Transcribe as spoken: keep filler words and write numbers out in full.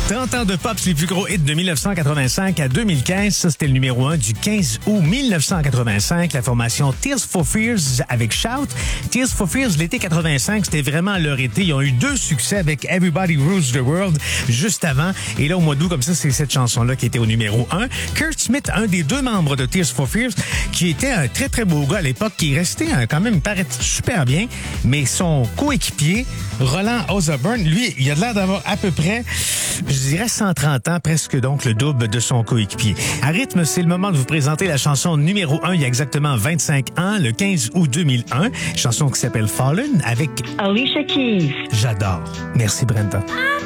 trente ans de pop, c'est les plus gros hits de mille neuf cent quatre-vingt-cinq à deux mille quinze. Ça, c'était le numéro un du quinze août mille neuf cent quatre-vingt-cinq. La formation Tears for Fears avec Shout. Tears for Fears, l'été quatre-vingt-cinq, c'était vraiment leur été. Ils ont eu deux succès avec Everybody Rules the World juste avant. Et là, au mois d'août, comme ça, c'est cette chanson-là qui était au numéro un. Kurt Smith, un des deux membres de Tears for Fears, qui était un très, très beau gars à l'époque, qui restait hein, quand même, il paraît super bien. Mais son coéquipier, Roland Osborne, lui, il a l'air d'avoir à peu près, je dirais cent trente ans, presque donc le double de son coéquipier. À rythme, c'est le moment de vous présenter la chanson numéro un il y a exactement vingt-cinq ans, le quinze août deux mille un. Chanson qui s'appelle Fallen avec Alicia Keys. J'adore. Merci Brenda.